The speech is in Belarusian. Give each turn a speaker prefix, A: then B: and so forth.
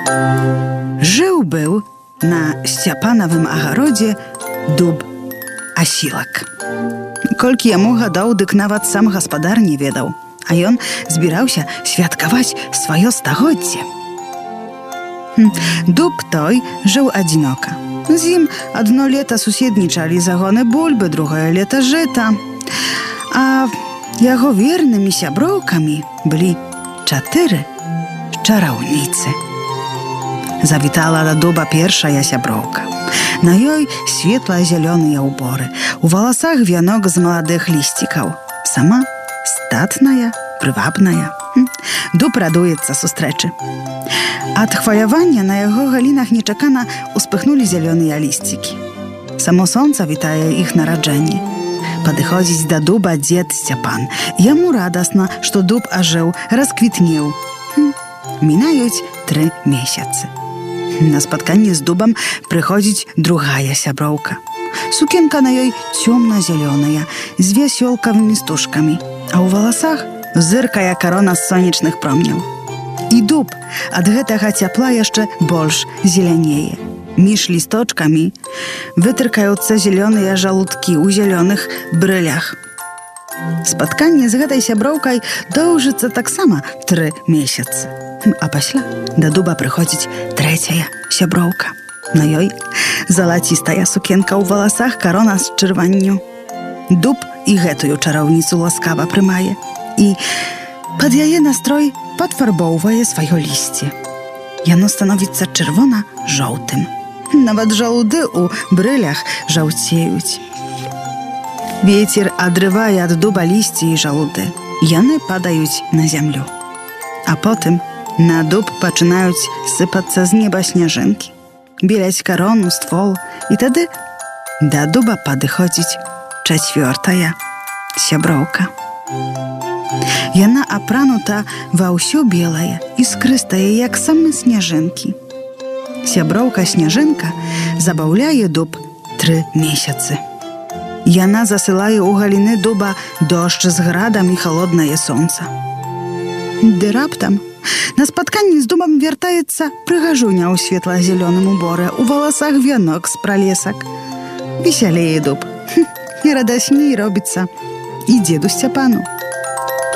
A: Жыў-быў на сцяпанавым агародзе дуб асілак. Колькі яму гадоў, дык нават сам гаспадар не ведаў, а ён збіраўся святкаваць сваё стагоддзе. Дуб той жыў адзінока. З ім адно лета суседнічалі загоны бульбы, другое лета жыта. А яго вернымі сяброўкамі былі 4 чараўніцы. Завітала да дуба першая сяброўка. На ёй светла-зялёныя ўборы, у валасах вянок з маладых лісцікаў. Сама статная, прывабная. Дуб радуецца сустрэчы. Ад хвалявання на яго галінах нечакана успыхнулі зялёныя лісцікі. Само сонца вітае іх нараджэнне. Падыходзіць да дуба дзед Сцяпан. Яму радасна, што дуб ажыў, расквітнеў. Мінаюць 3 месяцы. На спатканне з дубам прыходзіць другая сяброўка. Сукенка на ёй цёмна-зялёная, з вясёлкавымі стужкамі, а ў валасах зыркае карона з сонечных промняў. І дуб ад гэтага цяпла яшчэ больш зелянее. Між лісточкамі вытыркаюцца зялёныя жалудкі ў зялёных брылях. Спатканне з гэтай сяброўкай доўжыцца таксама 3 месяцы. А пасля да дуба прыходзіць трэцяя сяброўка. На ёй залацістая сукенка ў валасах, карона з чырванню. Дуб і гэтую чараўніцу ласкава прымае. І пад яе настрой падфарбоўвае сваё лісце. Яно становіцца чырвона-жоўтым. Нават жалуды ў брылях жаўцеюць. Вецер адрывае ад дуба лісце і жалуды. Яны падаюць на зямлю. А потым на дуб пачынаюць сыпацца з неба сняжынкі, беляць карону, ствол, і тады да дуба падыходзіць 4-я сяброўка. Яна апранута ва ўсё белае, іскрыстае, як самы сняжынкі. Сяброўка-сняжынка забаўляе дуб 3 месяцы. Яна засылае ў галіны дуба дождж з градам і халоднае сонца. Ды раптам на спатканні з дубам вяртаецца прыгажуня ў светла-зялёным уборы, у валасах вянок з пралесак. Весялее дуб. І радасней робіцца і дзеду Сцяпану.